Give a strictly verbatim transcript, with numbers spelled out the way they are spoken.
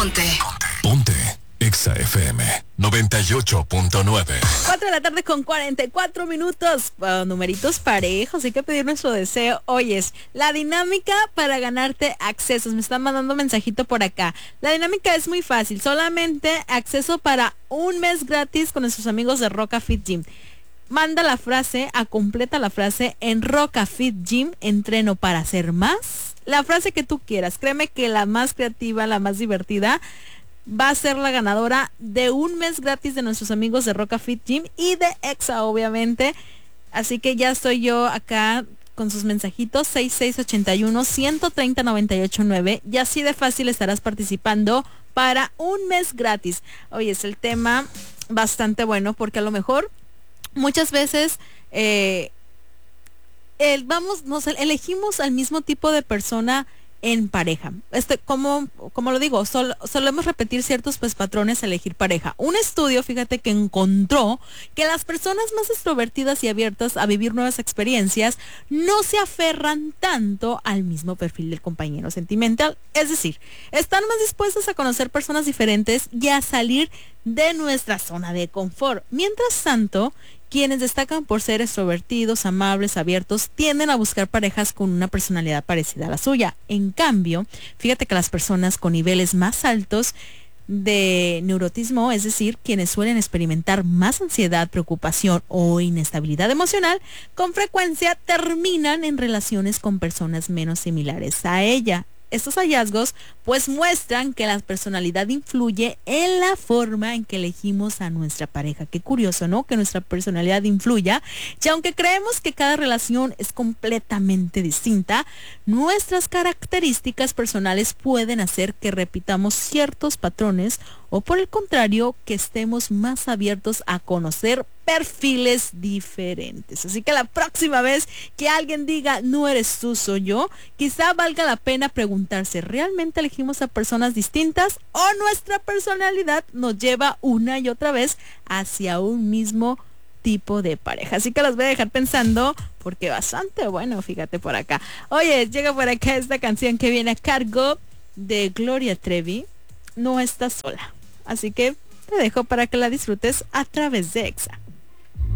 Ponte. Ponte. Exa F M noventa y ocho punto nueve. cuatro de la tarde con cuarenta y cuatro minutos. Uh, numeritos parejos, hay que pedir nuestro deseo. Oyes, la dinámica para ganarte accesos. Me están mandando mensajito por acá. La dinámica es muy fácil. Solamente acceso para un mes gratis con nuestros amigos de Roca Fit Gym. Manda la frase, a completa la frase en Roca Fit Gym, entreno para hacer más. La frase que tú quieras. Créeme que la más creativa, la más divertida, va a ser la ganadora de un mes gratis de nuestros amigos de Roca Fit Gym y de Exa, obviamente. Así que ya estoy yo acá con sus mensajitos, seis seis ocho uno, uno tres cero, nueve ocho nueve, y así de fácil estarás participando para un mes gratis. Oye, es el tema bastante bueno porque a lo mejor muchas veces eh, el, vamos, nos elegimos al mismo tipo de persona en pareja. Este, como, como lo digo, sol, solemos repetir ciertos pues patrones a elegir pareja. Un estudio, fíjate, que encontró que las personas más extrovertidas y abiertas a vivir nuevas experiencias no se aferran tanto al mismo perfil del compañero sentimental. Es decir, están más dispuestas a conocer personas diferentes y a salir de nuestra zona de confort. Mientras tanto, quienes destacan por ser extrovertidos, amables, abiertos, tienden a buscar parejas con una personalidad parecida a la suya. En cambio, fíjate que las personas con niveles más altos de neurotismo, es decir, quienes suelen experimentar más ansiedad, preocupación o inestabilidad emocional, con frecuencia terminan en relaciones con personas menos similares a ella. Estos hallazgos pues muestran que la personalidad influye en la forma en que elegimos a nuestra pareja. Qué curioso, ¿no? Que nuestra personalidad influya. Y aunque creemos que cada relación es completamente distinta, nuestras características personales pueden hacer que repitamos ciertos patrones o por el contrario, que estemos más abiertos a conocer perfiles diferentes. Así que la próxima vez que alguien diga, no eres tú, soy yo, quizá valga la pena preguntarse, ¿realmente elegimos a personas distintas o nuestra personalidad nos lleva una y otra vez hacia un mismo tipo de pareja? Así que los voy a dejar pensando porque bastante bueno, fíjate por acá. Oye, llega por acá esta canción que viene a cargo de Gloria Trevi, No estás sola. Así que te dejo para que la disfrutes a través de Exa.